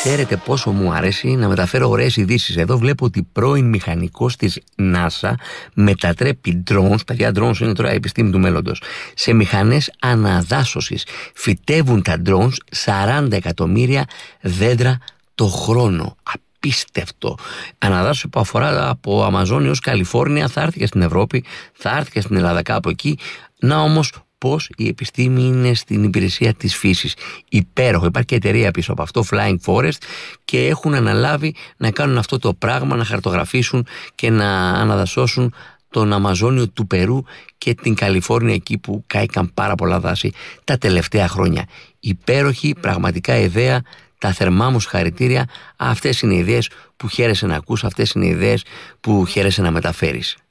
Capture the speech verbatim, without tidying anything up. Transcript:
Ξέρετε πόσο μου αρέσει να μεταφέρω ωραίες ειδήσεις. Εδώ βλέπω ότι πρώην μηχανικός της NASA μετατρέπει drones, παιδιά drones είναι τώρα η επιστήμη του μέλλοντος, σε μηχανές αναδάσωσης. Φυτεύουν τα drones σαράντα εκατομμύρια δέντρα το χρόνο. Απίστευτο. Αναδάσωση που αφορά από Αμαζόνιο ως Καλιφόρνια, θα έρθει και στην Ευρώπη, θα έρθει και στην Ελλάδα κάπου εκεί. Να όμως πως η επιστήμη είναι στην υπηρεσία της φύσης. Υπέροχο. Υπάρχει και εταιρεία πίσω από αυτό, Flying Forest, και έχουν αναλάβει να κάνουν αυτό το πράγμα, να χαρτογραφήσουν και να αναδασώσουν τον Αμαζόνιο του Περού και την Καλιφόρνια, εκεί που κάηκαν πάρα πολλά δάση τα τελευταία χρόνια. Υπέροχη, πραγματικά ιδέα. Τα θερμά μου συγχαρητήρια. Αυτές είναι οι ιδέες που χαίρεσαι να ακούς, αυτές είναι οι ιδέες που χαίρεσαι να μεταφέρεις.